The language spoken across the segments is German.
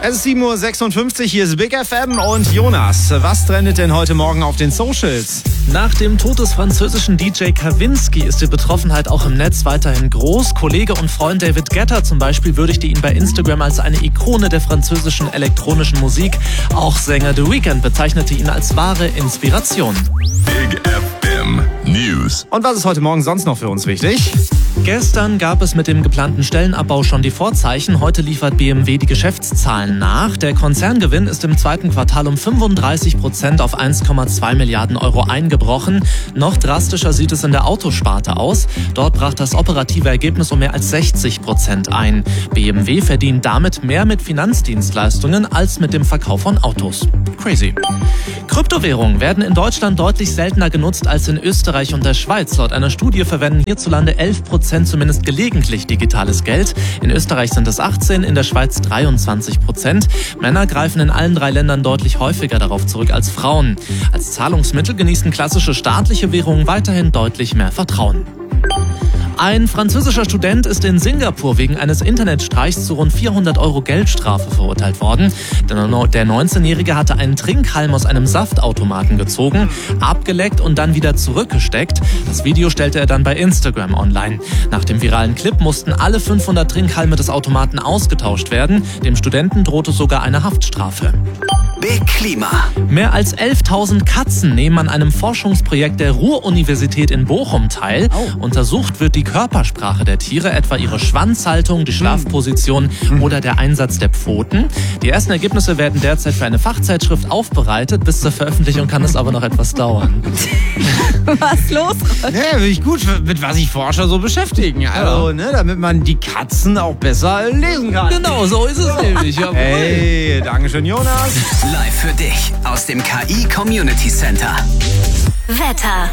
Es ist 7.56 Uhr, hier ist Big FM und Jonas. Was trendet denn heute Morgen auf den Socials? Nach dem Tod des französischen DJ Kavinsky ist die Betroffenheit auch im Netz weiterhin groß. Kollege und Freund David Guetta zum Beispiel würdigte ihn bei Instagram als eine Ikone der französischen elektronischen Musik. Auch Sänger The Weeknd bezeichnete ihn als wahre Inspiration. Big FM News. Und was ist heute Morgen sonst noch für uns wichtig? Gestern gab es mit dem geplanten Stellenabbau schon die Vorzeichen. Heute liefert BMW die Geschäftszahlen nach. Der Konzerngewinn ist im zweiten Quartal um 35% auf 1,2 Milliarden Euro eingebrochen. Noch drastischer sieht es in der Autosparte aus. Dort brach das operative Ergebnis um mehr als 60% ein. BMW verdient damit mehr mit Finanzdienstleistungen als mit dem Verkauf von Autos. Crazy. Kryptowährungen werden in Deutschland deutlich seltener genutzt als in Österreich und der Schweiz. Laut einer Studie verwenden hierzulande 11% zumindest gelegentlich digitales Geld. In Österreich sind es 18%, in der Schweiz 23%. Männer greifen in allen 3 Ländern deutlich häufiger darauf zurück als Frauen. Als Zahlungsmittel genießen klassische staatliche Währungen weiterhin deutlich mehr Vertrauen. Ein französischer Student ist in Singapur wegen eines Internetstreichs zu rund 400 Euro Geldstrafe verurteilt worden. Der 19-Jährige hatte einen Trinkhalm aus einem Saftautomaten gezogen, abgeleckt und dann wieder zurückgesteckt. Das Video stellte er dann bei Instagram online. Nach dem viralen Clip mussten alle 500 Trinkhalme des Automaten ausgetauscht werden. Dem Studenten drohte sogar eine Haftstrafe. Big Klima. Mehr als 11.000 Katzen nehmen an einem Forschungsprojekt der Ruhr-Universität in Bochum teil. Untersucht wird die Körpersprache der Tiere, etwa ihre Schwanzhaltung, die Schlafposition oder der Einsatz der Pfoten. Die ersten Ergebnisse werden derzeit für eine Fachzeitschrift aufbereitet. Bis zur Veröffentlichung kann es aber noch etwas dauern. Was los? Ja, finde ich gut, mit was sich Forscher so beschäftigen. Also, damit man die Katzen auch besser lesen kann. Genau, so ist es nämlich. Jawohl. Hey, Dankeschön, Jonas. Live für dich aus dem KI Community Center. Wetter.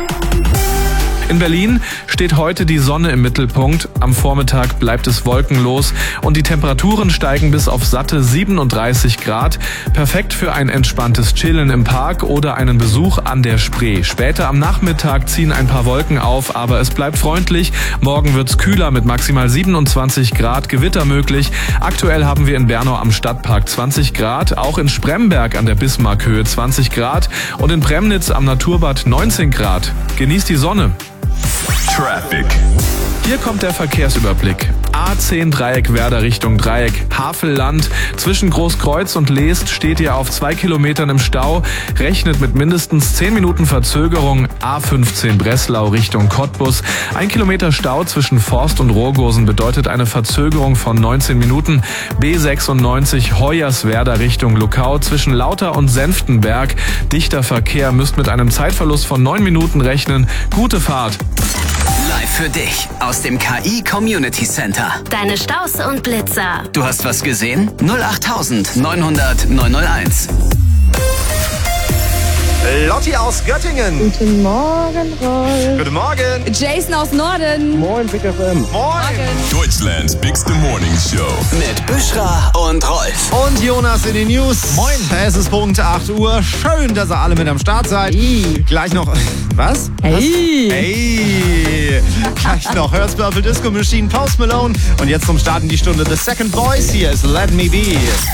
In Berlin steht heute die Sonne im Mittelpunkt. Am Vormittag bleibt es wolkenlos und die Temperaturen steigen bis auf satte 37 Grad. Perfekt für ein entspanntes Chillen im Park oder einen Besuch an der Spree. Später am Nachmittag ziehen ein paar Wolken auf, aber es bleibt freundlich. Morgen wird's kühler mit maximal 27 Grad, Gewitter möglich. Aktuell haben wir in Bernau am Stadtpark 20 Grad, auch in Spremberg an der Bismarckhöhe 20 Grad und in Premnitz am Naturbad 19 Grad. Genießt die Sonne. Traffic. Hier kommt der Verkehrsüberblick. A10 Dreieck Werder Richtung Dreieck, Havelland. Zwischen Großkreuz und Leest steht ihr auf 2 Kilometern im Stau. Rechnet mit mindestens 10 Minuten Verzögerung. A15 Breslau Richtung Cottbus. 1 Kilometer Stau zwischen Forst und Rogosen bedeutet eine Verzögerung von 19 Minuten. B96 Hoyerswerda Richtung Luckau. Zwischen Lauter und Senftenberg. Dichter Verkehr, müsst mit einem Zeitverlust von 9 Minuten rechnen. Gute Fahrt. Live für dich aus dem KI Community Center. Deine Staus und Blitzer. Du hast was gesehen? 08000 900 901. Lotti aus Göttingen. Guten Morgen, Rolf. Guten Morgen. Jason aus Norden. Moin, Big FM. Moin. Deutschlands biggest morning show. Mit Büschra und Rolf. Und Jonas in den News. Moin. Es ist Punkt 8 Uhr. Schön, dass ihr alle mit am Start seid. Hey. Gleich noch... Was? Hey. Hey. Gleich noch Hurts Purple Disco Machine, Post Malone. Und jetzt zum Starten die Stunde The Second Voice. Hier ist Let Me Be.